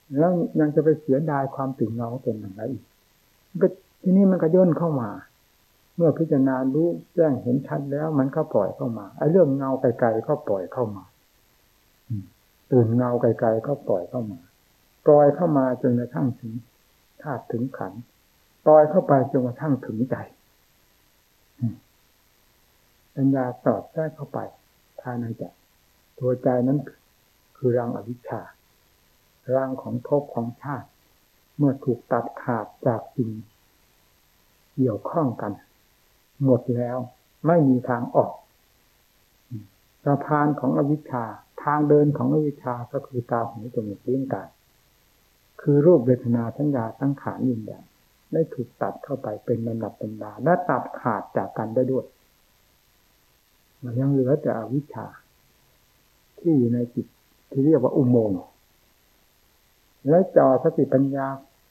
แล้วยังจะไปเสียดายความตื่นเงาตนอย่างไรอีกก็ทีนี้มันก็ย่นเข้ามาเมื่อพิจารณารู้แจ้งเห็นชัดแล้วมันก็ปล่อยเข้ามาไอ้เรื่องเงาไกลๆก็ปล่อยเข้ามาตื่นเงาไกลๆก็ปล่อยเข้ามาปล่อยเข้ามาจนกระทั่งถึงธาตุถึงขันธ์ปล่อยเข้าไปจนกระทั่งถึงใจปัญญาสอดแทรกเข้าไปภายในใจตัวใจนั้นคือรังอวิชชารังของภพของชาติเมื่อถูกตัดขาดจากสิ่งเกี่ยวข้องกันหมดแล้วไม่มีทางออกสะพานของอวิชชาทางเดินของอวิชชาก็คือตาหูจมูกลิ้นกายคือรูปเวทนาสัญญาสังขารวิญญาณได้ถูกตัดเข้าไปเป็นลำดับตำดาและตัดขาดจากกันได้ด้วยมันยังเหลือแต่อวิชชาที่อยู่ในจิตที่เรียกว่าอุโมงค์และจ่อสติปัญญา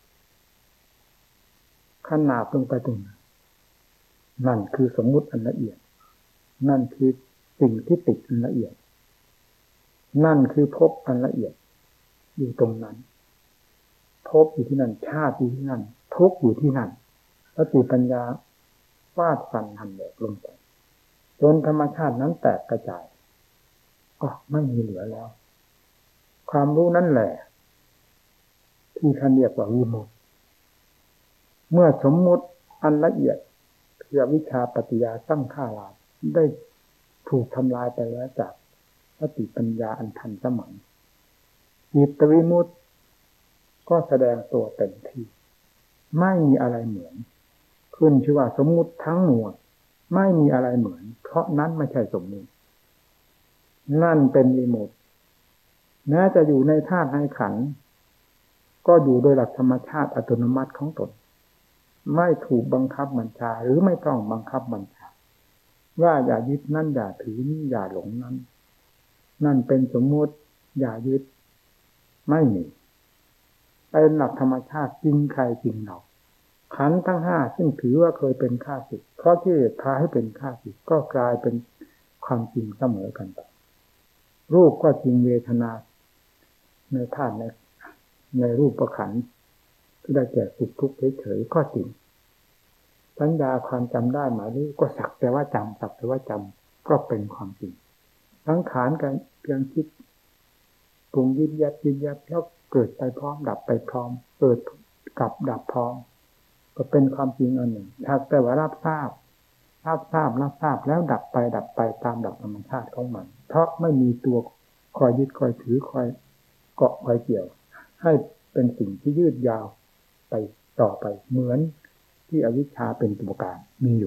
ขนาบลงไปตรงนั้นนั่นคือสมมุติอันละเอียดนั่นคือสิ่งที่ติดอันละเอียดนั่นคือภพอันละเอียดอยู่ตรงนั้นภพอยู่ที่นั่นชาติอยู่ที่นั่นทุกข์อยู่ที่นั่นสติปัญญาฟาดฟันหันแหลกลงไปจนธรรมชาตินั้นแตกกระจายก็ไม่มีเหลือแล้วความรู้นั่นแหละที่ท่านเรียกว่าวิมุตติเมื่อสมมุติอันละเอียดคือวิชาปฏิยาตั้งฆ่าราได้ถูกทำลายไปแล้วจากสติปัญญาอันทันสมัยจิตวิมุตติก็แสดงตัวเต็มที่ไม่มีอะไรเหมือนขึ้นชื่อว่าสมมุติทั้งมวลไม่มีอะไรเหมือนเพราะนั้นไม่ใช่สมมุตินั่นเป็นวิมุตติแม้จะอยู่ในธาตุในขันธ์ก็อยู่โดยหลักธรรมชาติอัตโนมัติของตนไม่ถูกบังคับบัญชาหรือไม่ต้องบังคับบัญชาว่าอย่ายึดนั่นอย่าถือนี่อย่าหลงนั้นนั่นเป็นสมมุติอย่ายึดไม่มีเป็นหลักธรรมชาติจริงใครจริงเราขันธ์ทั้งห้าซึ่งถือว่าเคยเป็นข้าศึกเพราะที่พาให้เป็นข้าศึกก็กลายเป็นความจริงเสมอกันไปรูปก็จริงเวทนาในธาตุในรูปประขันธ์ที่ได้แก่สุขทุกข์เฉยๆก็จริงสัญญาความจำได้หมายรู้ก็สักแต่ว่าจำสักแต่ว่าจำก็เป็นความจริงสังขารกันเพียงคิดปรุงยิบยับแล้วเกิดไปพร้อมดับไปพร้อมเกิดกับดับพร้อมก็เป็นความจริงอันหนึ่งถ้าแต่ว่ารับทราบแล้วดับไปตามหลักธรรมชาติของมันเพราะไม่มีตัวคอยยึดคอยถือคอยเกาะคอยเกี่ยวให้เป็นสิ่งที่ยืดยาวไปต่อไปเหมือนที่อวิชชาเป็นตัวการมีอยู่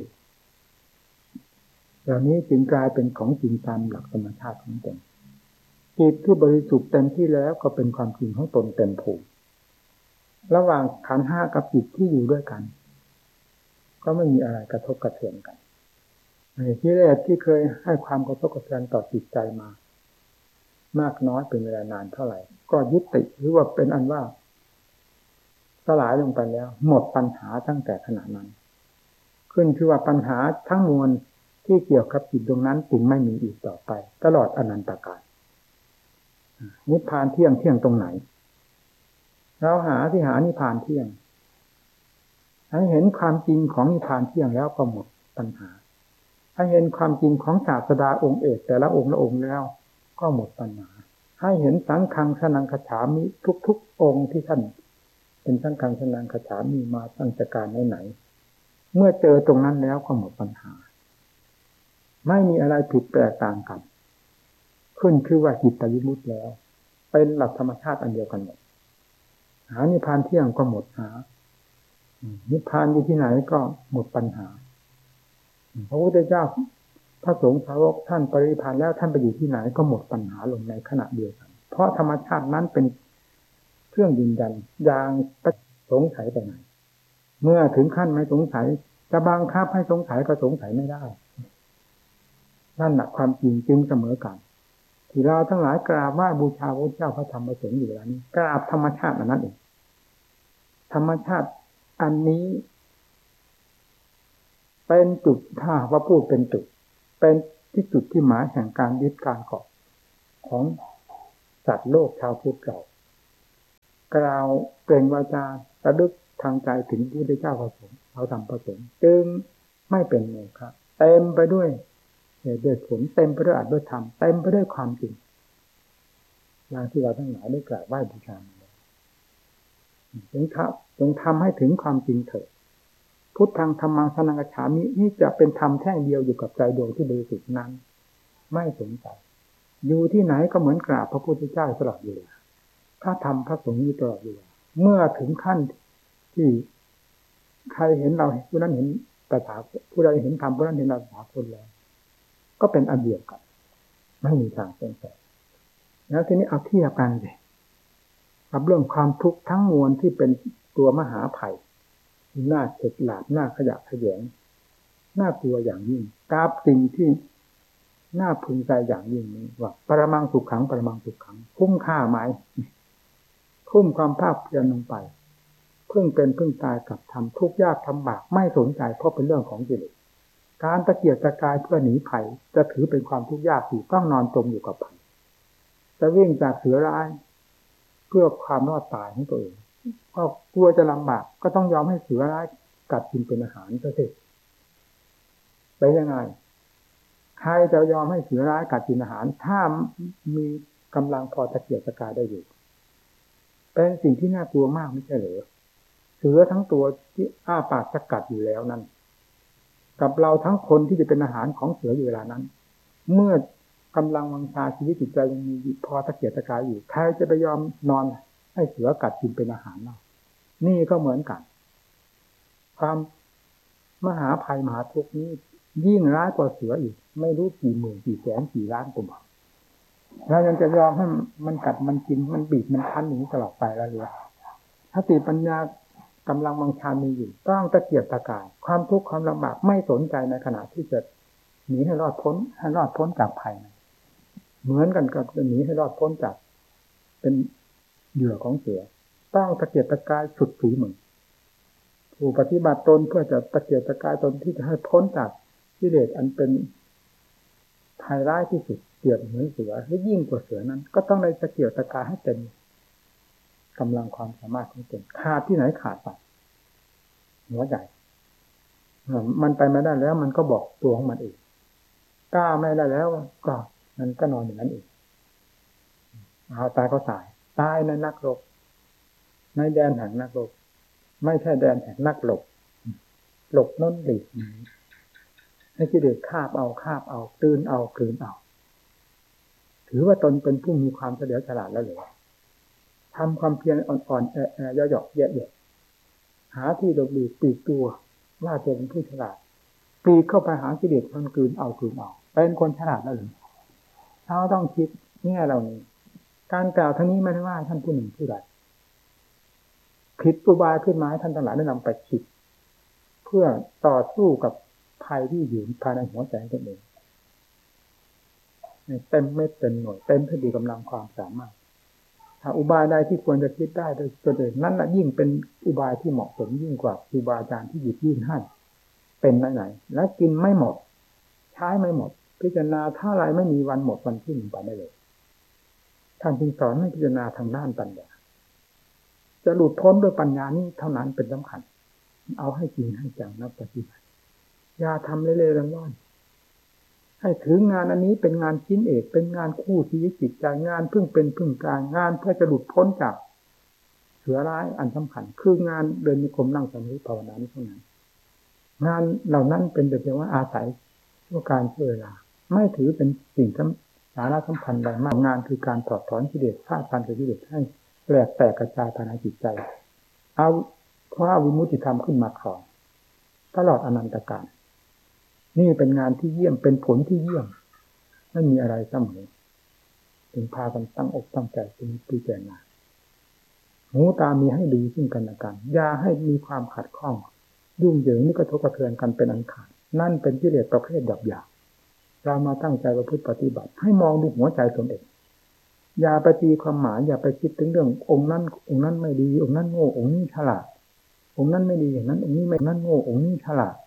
เหล่านี้จึงกลายเป็นของจริงตามหลักธรรมชาติของตนจิตที่บริสุทธิ์เต็มที่แล้วก็เป็นความจริงของตนเต็มภูมิระหว่างขันธ์ห้ากับจิตที่อยู่ด้วยกันก็ไม่มีอะไรกระทบกระเทือนกันที่แรกที่เคยให้ความกระทบกระเทือนต่อจิตใจมามากน้อยเป็นเวลานานเท่าไหร่ก็ยุติหรือว่าเป็นอันว่าสลายลงไปแล้วหมดปัญหาตั้งแต่ขณะนั้นขึ้นคือว่าปัญหาทั้งมวลที่เกี่ยวกับจิตดวงนั้นจึงไม่มีอีกต่อไปตลอดอนันตกาลนิพพานเที่ยงตรงไหนเราหานิพพานเที่ยงให้เห็นความจริงของนิพพานเที่ยงแล้วก็หมดปัญหาให้เห็นความจริงของศาสดาองค์เอกแต่ละองค์แล้วก็หมดปัญหาให้เห็นสังฆังสนังคัจฉามิทุกองค์ที่ท่านเป็นสังฆังสนังคัจฉามิมาตั้งแต่การไหนเมื่อเจอตรงนั้นแล้วก็หมดปัญหาไม่มีอะไรผิดแปลกต่างกันขึ้นคือว่าจิตวิมุตติแล้วเป็นหลักธรรมชาติอันเดียวกันหมดหานิพพานเที่ยงก็หมดหานิพพานอยู่ที่ไหนก็หมดปัญหาพระพุทธเจ้าพระสงฆ์สาวกท่านปรินิพพานแล้วท่านไปอยู่ที่ไหนก็หมดปัญหาลงในขณะเดียวกันเพราะธรรมชาตินั้นเป็นเครื่องยืนยันอย่างสงสัยไปไหนเมื่อถึงขั้นไม่สงสัยจะบังคับให้สงสัยก็สงสัยไม่ได้นั่นแหละความจริงจึงเสมอกันที่เราทั้งหลายกราบไหว้บูชาพระเจ้าพระธรรมพระสงฆ์อยู่แล้วนี้กราบธรรมชาติอันนั้นเองธรรมชาติอันนี้เป็นจุดถ้าว่าพูดเป็นจุดเป็นที่จุดที่หมายแห่งการยึดการเกาะของสัตว์โลกชาวพุทธเรากล่าวเปล่งวาจาระลึกทางใจถึงพระพุทธเจ้าพระสงฆ์เราทำประสงค์จึงไม่เป็นโมฆะเต็มไปด้วยเหตุด้วยผลเต็มไปด้วยอรรถด้วยธรรมเต็มไปด้วยความจริงอย่างที่เราทั้งหลายได้กราบไหว้บูชาจงทำให้ถึงความจริงเถิดพุทธังธัมมังสรณังคัจฉามินี่จะเป็นธรรมแท่งเดียวอยู่กับใจดวงที่บริสุทธิ์นั้นไม่สนใจอยู่ที่ไหนก็เหมือนกราบพระพุทธเจ้าตลอดเวลาถ้าทำพระสงฆ์อยู่ตลอดเวลาเมื่อถึงขั้นที่ใครเห็นเราผู้นั้นเห็นตถาคตผู้ใดเห็นธรรมผู้นั้นเห็นตถาคตแล้วก็เป็นอันเดียวกันไม่มีทางเป็นไปแล้วทีนี้เอาเทียบกันสิกับเรื่องความทุกข์ทั้งมวลที่เป็นตัวมหาภัยน่าเข็ดหลาบน่าขยะแขยงน่ากลัวอย่างยิ่งกับสิ่งที่น่าพึงใจอย่างยิ่งนี้ว่าปรมังสุขขังปรมังสุขขังคุ้มค่าไหมทุ่มความภาคเพียรลงไปเพิ่งเป็นเพิ่งตายกับทำทุกข์ยากทำบากไม่สนใจเพราะเป็นเรื่องของกิเลสการตะเกียกตะกายเพื่อหนีภัยจะถือเป็นความทุกข์ยากอยู่ต้องนอนจมอยู่กับภัยจะวิ่งจากเสือร้ายเพื่อความรอดตายของตัวเองก็กลัวจะลำบากก็ต้องยอมให้เสือร้ายกัดกินเป็นอาหารก็เถอะไปยังไงใครจะยอมให้เสือร้ายกัดกินอาหารถ้ามีกำลังพอตะเกียกตะกายได้อยู่เป็นสิ่งที่น่ากลัวมากไม่ใช่เหรอเสือทั้งตัวที่อ้าปากจะกัดอยู่แล้วนั้นกับเราทั้งคนที่จะเป็นอาหารของเสืออยู่เวลานั้นเมื่อกำลังวังชาชีวิตจิตใจยังมีพอตะเกียกตะกายอยู่ใครจะไปยอมนอนให้เสือกัดกินเป็นอาหารเนาะนี่ก็เหมือนกันความมหาภัยมหาทุกข์นี้ยิ่งร้ายกว่าเสืออีกไม่รู้กี่หมื่นกี่แสนกี่ล้านตัวเรายังจะยอมให้มันกัดมันกินมันบีบมันคั้นอย่างนี้ตลอดไปแล้วหรือถ้าสติปัญญากำลังวังชามีอยู่ต้องตะเกียกตะกายความทุกข์ความลำบากไม่สนใจในขณะที่จะหนีให้รอดพ้นจากภัยเหมือนกันกับจะหนีให้รอดพ้นจากเป็นเหยื่อของเสือต้องตะเกียกตะกายสุดฝีมือผู้ปฏิบัติตนเพื่อจะตะเกียกตะกายตนที่จะให้พ้นจากกิเลสอันเป็นภัยร้ายที่สุดเปรียบเหมือนเสือหรือยิ่งกว่าเสือนั้นก็ต้องได้ตะเกียกตะกายให้เต็มกำลังความสามารถของตนขาดที่ไหนขาดไปหัวใจมันไปไม่ได้แล้วมันก็บอกตัวของมันเองกล้าไม่ได้แล้วก็มันก็นอนอย่างนั้นเองเอาตายก็ตายในนักรบในแดนแห่งนักรบไม่ใช่แดนแห่งนักหลบน้นหลีกให้กิเลสคาบเอากลืนเอาถือว่าตนเป็นผู้มีความเฉลียวฉลาดแล้วเหรอทำความเพียรอ่อนๆย่อๆแย่ๆหาที่หลบหลีกปีกตัวว่าตัวเป็นผู้ฉลาดปีกเข้าไปหากิเลสมันกลืนเอาเป็นคนฉลาดแล้วหรือเราต้องคิดเนี่ยเราการกล่าวทั้งนี้ไม่ได้ว่าท่านผู้หนึ่งผู้ใดผิดอุบายขึ้นมาให้ท่านทั้งหลายได้นำไปคิดเพื่อต่อสู้กับภัยที่อยู่ภายในหัวใจตนเองเต็มเม็ดเต็มหน่วยเต็มที่กำลังความสามารถถ้าอุบายใดที่ควรจะคิดได้โดยตัวเองนั่นแหละยิ่งเป็นอุบายที่เหมาะสมยิ่งกว่าครูบาอาจารย์ที่หยิบยื่นให้เป็นไหนและกินไม่หมดใช้ไม่หมดพิจารณาถ้าไรไม่มีวันหมดวันที่หนึ่งไปได้เลยท่านจึงสอนให้พิจารณาทางด้านปัญญาจะหลุดพ้นด้วยปัญญานี้เท่านั้นเป็นสำคัญเอาให้จริงให้จังนักปฏิบัติอย่าทำเล่ๆล่อนๆให้ถืองานอันนี้เป็นงานชิ้นเอกเป็นงานคู่ชีวิตจิตใจงานพึ่งเป็นพึ่งกลางงานเพื่อจะหลุดพ้นจากเสือร้ายอันสำคัญคืองานเดินนิคมนั่งสมาธิภาวนานี้เท่านั้นงานเหล่านั้นเป็นแต่เพียงว่าอาศัยชั่วการชั่วเวลาไม่ถือเป็นสิ่งสาระสำคัญใดมากงานคือการถอดถอนกิเลสฆ่าฟันกิเลสให้แตกกระจายภายในจิตใจเอาเพราะวิมุตติธรรมขึ้นมาครองตลอดอนันตกาลนี่เป็นงานที่เยี่ยมเป็นผลที่เยี่ยมไม่มีอะไรเสมอถึงพากันตั้งอกตั้งใจเป็นพิจารณาหูตามีให้ดีซึ่งกันและกันอย่าให้มีความขัดข้องยุ่งเหยิงนี่กระทบกระเทือนกันเป็นอันขาดนั่นเป็นกิเลสประเภทหยาบๆเรามาตั้งใจประพฤติปฏิบัติให้มองดูหัวใจตนเองอย่าไปตีความหมายอย่าไปคิดถึงเรื่ององค์นั้นไม่ดีองค์นั้นโง่องค์นี้ฉลาดองค์นั้นไม่ดีอย่างนั้นองค์นี้ไม่นั่นโง่องค์นี้ฉลาด